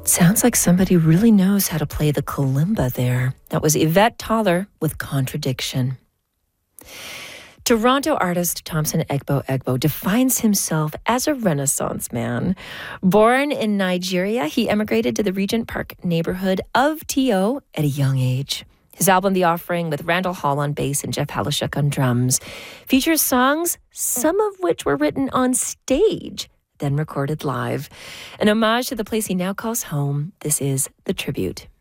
Sounds like somebody really knows how to play the kalimba there. That was Yvette Toller with Contradiction. Toronto artist Thompson Egbo defines himself as a Renaissance man. Born in Nigeria, he emigrated to the Regent Park neighborhood of TO at a young age. His album, The Offering, with Randall Hall on bass and Jeff Halishuk on drums, features songs, some of which were written on stage, then recorded live. An homage to the place he now calls home, this is The Tribute.